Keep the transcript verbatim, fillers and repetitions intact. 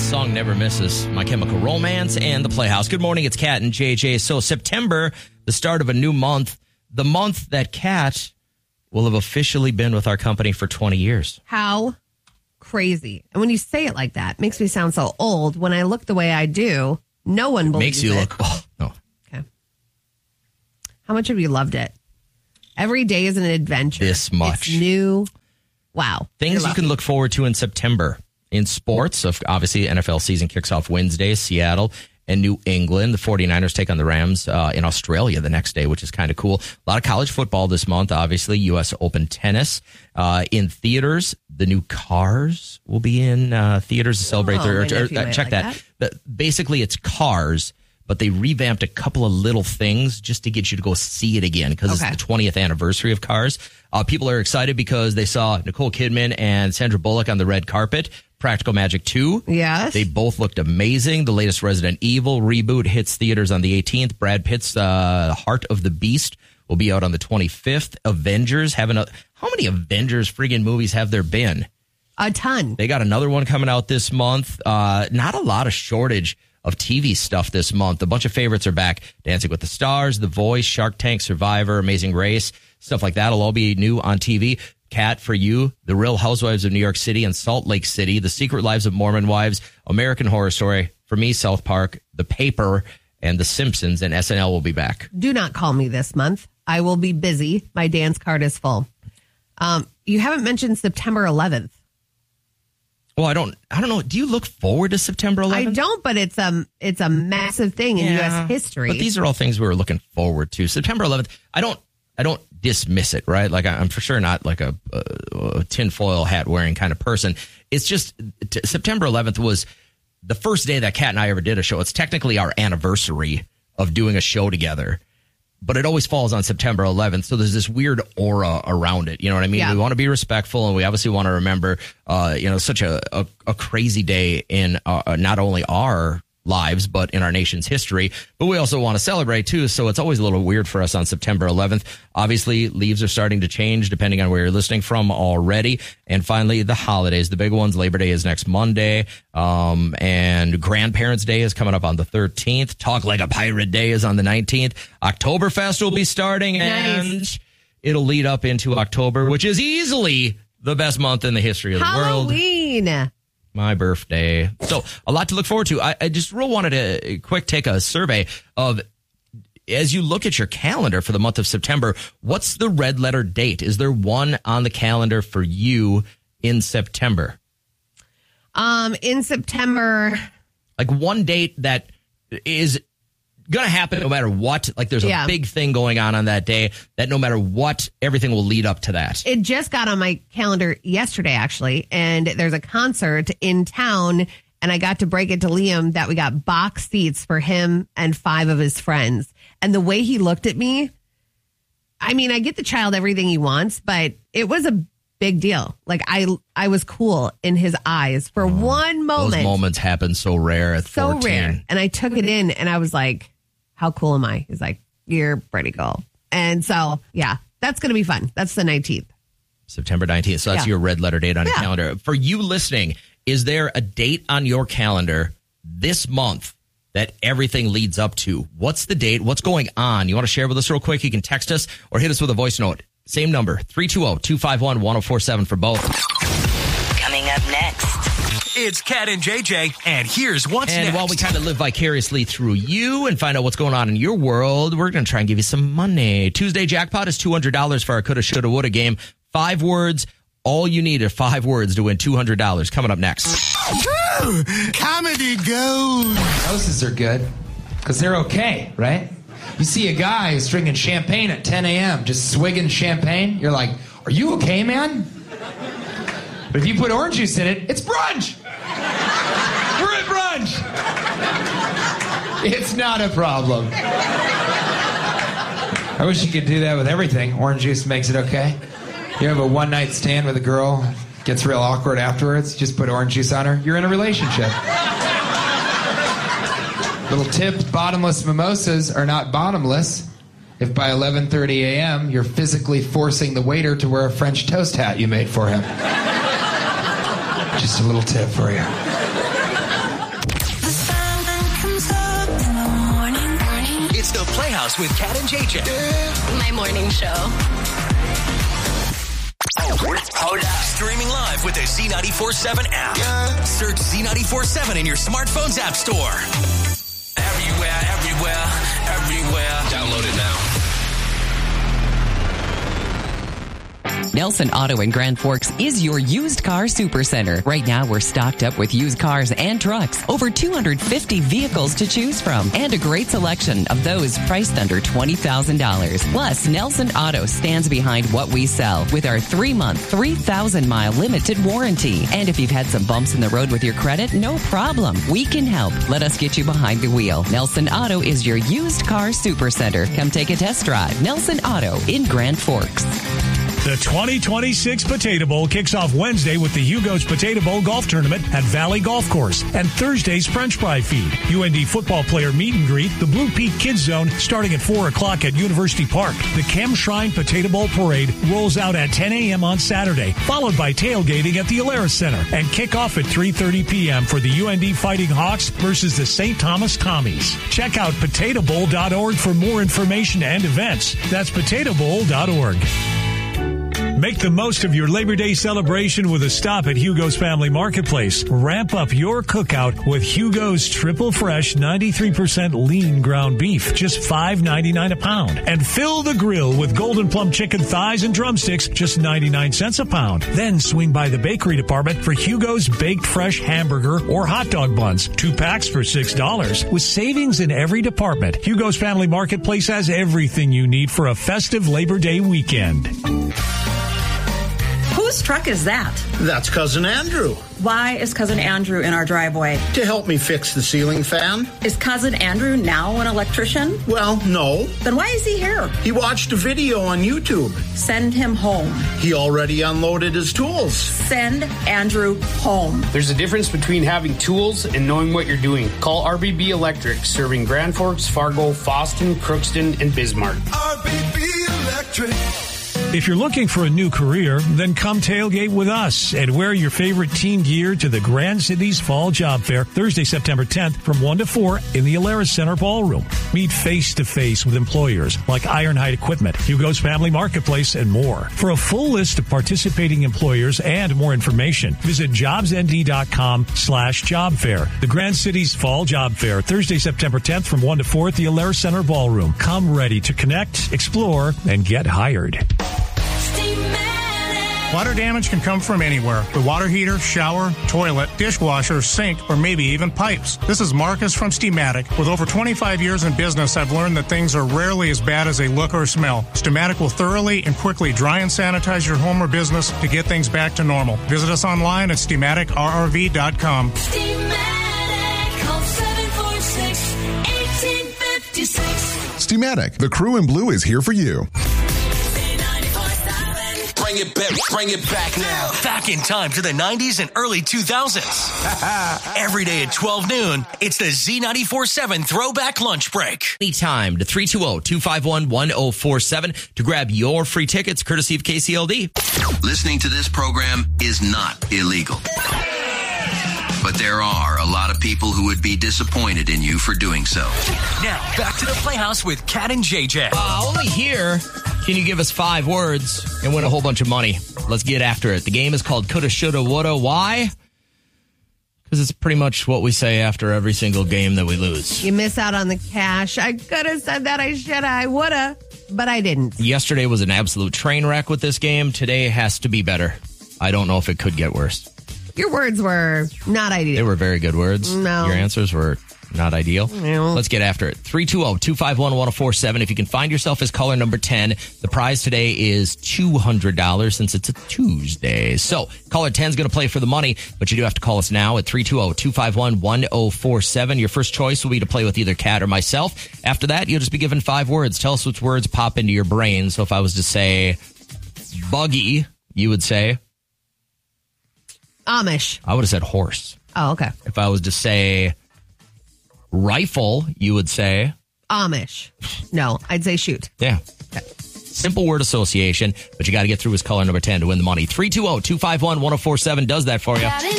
song never misses. My Chemical Romance and The Playhouse. Good morning, it's Kat and J J. So September, the start of a new month, the month that Kat will have officially been with our company for twenty years. How crazy. And when you say it like that, it makes me sound so old. When I look the way I do, no one believes Makes you it. look, oh, no. Okay. How much have you loved it? Every day is an adventure. This much. It's new. Wow. Things you can look forward to in September. In sports, obviously, N F L season kicks off Wednesday. Seattle and New England. The 49ers take on the Rams uh, in Australia the next day, which is kind of cool. A lot of college football this month, obviously. U S Open tennis. Uh, in theaters, the new Cars will be in uh, theaters to celebrate oh, their... Or, or, uh, check like that. that. The, basically, it's Cars, but they revamped a couple of little things just to get you to go see it again because okay. it's the twentieth anniversary of Cars. Uh, people are excited because they saw Nicole Kidman and Sandra Bullock on the red carpet. Practical Magic two. Yes. They both looked amazing. The latest Resident Evil reboot hits theaters on the eighteenth. Brad Pitt's uh, Heart of the Beast will be out on the twenty-fifth. Avengers having a... How many Avengers friggin' movies have there been? A ton. They got another one coming out this month. Uh, not a lot of shortage of T V stuff this month. A bunch of favorites are back. Dancing with the Stars, The Voice, Shark Tank, Survivor, Amazing Race, stuff like that will all be new on T V. Kat, for you, The Real Housewives of New York City and Salt Lake City, The Secret Lives of Mormon Wives, American Horror Story, for me, South Park, The Paper, and The Simpsons, and S N L will be back. Do not call me this month. I will be busy. My dance card is full. Um, you haven't mentioned September eleventh. Well, I don't I don't know. Do you look forward to September eleventh? I don't, but it's um it's a massive thing in Yeah, U S history. But these are all things we were looking forward to. September eleventh, I don't I don't dismiss it, right? Like I'm for sure not like a, a, a tinfoil hat wearing kind of person. It's just t- September eleventh was the first day that Kat and I ever did a show. It's technically our anniversary of doing a show together, but it always falls on September eleventh. So there's this weird aura around it. You know what I mean? Yeah. We want to be respectful, and we obviously want to remember, uh, you know, such a, a, a crazy day in uh, not only our lives, but in our nation's history. But we also want to celebrate, too. So it's always a little weird for us on September eleventh. Obviously, leaves are starting to change depending on where you're listening from already. And finally, the holidays. The big ones, Labor Day is next Monday. Um, and Grandparents' Day is coming up on the thirteenth. Talk Like a Pirate Day is on the nineteenth. Oktoberfest will be starting. Nice. And it'll lead up into October, which is easily the best month in the history of the world. Halloween. My birthday. So a lot to look forward to. I, I just real wanted to quick take a survey of, as you look at your calendar for the month of September, what's the red letter date? Is there one on the calendar for you in September? Um, in September. Like one date that is going to happen no matter what. Like there's a Yeah. big thing going on on that day that no matter what, everything will lead up to that. It just got on my calendar yesterday, actually, and there's a concert in town, and I got to break it to Liam that we got box seats for him and five of his friends. And the way he looked at me, I mean, I get the child everything he wants, but it was a big deal. Like I I was cool in his eyes for Oh, one moment. Those moments happen so rare at So fourteen. rare. And I took it in and I was like, how cool am I? He's like, you're pretty cool. And so, yeah, that's going to be fun. That's the nineteenth. September nineteenth. So that's Yeah. your red letter date on your Yeah. calendar. For you listening, is there a date on your calendar this month that everything leads up to? What's the date? What's going on? You want to share with us real quick? You can text us or hit us with a voice note. Same number, three two zero, two five one, one zero four seven for both. Coming up next. It's Kat and J J, and here's what's And next. while we kind of live vicariously through you and find out what's going on in your world, we're going to try and give you some money. Tuesday jackpot is two hundred dollars for our coulda, shoulda, woulda game. Five words. All you need are five words to win two hundred dollars. Coming up next. Woo! Comedy gold. Houses are good because they're okay, right? You see a guy who's drinking champagne at ten a.m., just swigging champagne. You're like, are you okay, man? But if you put orange juice in it, it's brunch. We're at brunch. It's not a problem. I wish you could do that with everything. Orange juice makes it okay. You have a one-night stand with a girl, gets real awkward afterwards, just put orange juice on her, you're in a relationship. Little tip, bottomless mimosas are not bottomless if by eleven thirty a.m. you're physically forcing the waiter to wear a French toast hat you made for him. Just a little tip for you. Playhouse with Cat and J J. My morning show. Hold up. Streaming live with the Z ninety-four seven app. Yeah. Search Z ninety-four seven in your smartphone's app store. Everywhere, everywhere, everywhere. Download it now. Nelson Auto in Grand Forks is your used car supercenter. Right now, we're stocked up with used cars and trucks. Over two hundred fifty vehicles to choose from. And a great selection of those priced under twenty thousand dollars. Plus, Nelson Auto stands behind what we sell with our three-month, three thousand mile limited warranty. And if you've had some bumps in the road with your credit, no problem. We can help. Let us get you behind the wheel. Nelson Auto is your used car supercenter. Come take a test drive. Nelson Auto in Grand Forks. The twenty twenty-six Potato Bowl kicks off Wednesday with the Hugo's Potato Bowl Golf Tournament at Valley Golf Course and Thursday's French Fry Feed. U N D football player meet and greet, the Blue Peak Kids Zone starting at four o'clock at University Park. The Chem Shrine Potato Bowl Parade rolls out at ten a.m. on Saturday, followed by tailgating at the Alaris Center and kick off at three thirty p.m. for the U N D Fighting Hawks versus the Saint Thomas Tommies. Check out potato bowl dot org for more information and events. That's potato bowl dot org. Make the most of your Labor Day celebration with a stop at Hugo's Family Marketplace. Ramp up your cookout with Hugo's Triple Fresh ninety-three percent lean ground beef, just five ninety-nine a pound. And fill the grill with Golden Plum chicken thighs and drumsticks, just ninety-nine cents a pound. Then swing by the bakery department for Hugo's Baked Fresh hamburger or hot dog buns, two packs for six dollars. With savings in every department, Hugo's Family Marketplace has everything you need for a festive Labor Day weekend. Whose truck is that? That's Cousin Andrew. Why is Cousin Andrew in our driveway? To help me fix the ceiling fan. Is Cousin Andrew now an electrician? Well, no. Then why is he here? He watched a video on YouTube. Send him home. He already unloaded his tools. Send Andrew home. There's a difference between having tools and knowing what you're doing. Call R B B Electric, serving Grand Forks, Fargo, Fosston, Crookston, and Bismarck. R B B Electric. If you're looking for a new career, then come tailgate with us and wear your favorite team gear to the Grand Cities Fall Job Fair, Thursday, September tenth from one to four in the Alaris Center Ballroom. Meet face-to-face with employers like Ironhide Equipment, Hugo's Family Marketplace, and more. For a full list of participating employers and more information, visit jobsnd.com slash job fair. The Grand Cities Fall Job Fair, Thursday, September tenth from one to four at the Alaris Center Ballroom. Come ready to connect, explore, and get hired. Water damage can come from anywhere. The water heater, shower, toilet, dishwasher, sink, or maybe even pipes. This is Marcus from Steamatic. With over twenty-five years in business, I've learned that things are rarely as bad as they look or smell. Steamatic will thoroughly and quickly dry and sanitize your home or business to get things back to normal. Visit us online at steamatic r r v dot com. Steamatic, call seven four six, one eight five six. Steamatic, the crew in blue is here for you. Bring it back, bring it back now. Back in time to the nineties and early two thousands. Every day at twelve noon, it's the Z ninety-four seven Throwback Lunch Break. Anytime to three two zero, two five one, one zero four seven to grab your free tickets courtesy of K C L D. Listening to this program is not illegal. But there are a lot of people who would be disappointed in you for doing so. Now, back to the Playhouse with Cat and J J. Uh, only here can you give us five words and win a whole bunch of money. Let's get after it. The game is called Coulda, Shoulda, Woulda. Why? Because it's pretty much what we say after every single game that we lose. You miss out on the cash. I could have said that. I should have. I would have. But I didn't. Yesterday was an absolute train wreck with this game. Today has to be better. I don't know if it could get worse. Your words were not ideal. They were very good words. No. Your answers were not ideal. No. Let's get after it. three two zero, two five one, one zero four seven. If you can find yourself as caller number ten, the prize today is two hundred dollars since it's a Tuesday. So caller ten is going to play for the money, but you do have to call us now at three two zero, two five one, one zero four seven. Your first choice will be to play with either Kat or myself. After that, you'll just be given five words. Tell us which words pop into your brain. So if I was to say buggy, you would say? Amish. I would have said horse. Oh, okay. If I was to say rifle, you would say? Amish. No, I'd say shoot. Yeah. Okay. Simple word association, but you got to get through as caller number ten to win the money. three two zero, two five one, one zero four seven does that for you.